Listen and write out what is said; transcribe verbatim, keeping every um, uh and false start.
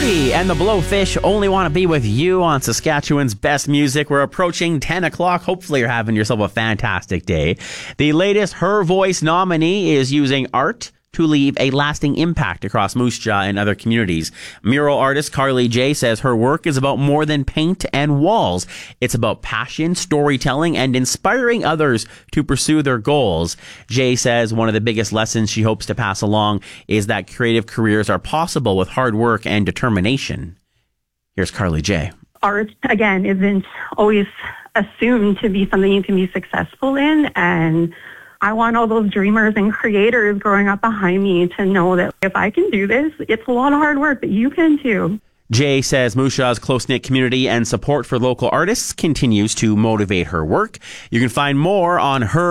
Coyote and the Blowfish only want to be with you on Saskatchewan's best music. We're approaching ten o'clock. Hopefully you're having yourself a fantastic day. The latest Her Voice nominee is using art to leave a lasting impact across Moose Jaw and other communities. Mural artist Carly J says her work is about more than paint and walls. It's about passion, storytelling, and inspiring others to pursue their goals. J says one of the biggest lessons she hopes to pass along is that creative careers are possible with hard work and determination. Here's Carly J. Art, again, isn't always assumed to be something you can be successful in, and I want all those dreamers and creators growing up behind me to know that if I can do this, it's a lot of hard work, but you can too. Jay says Moose Jaw's close-knit community and support for local artists continues to motivate her work. You can find more on her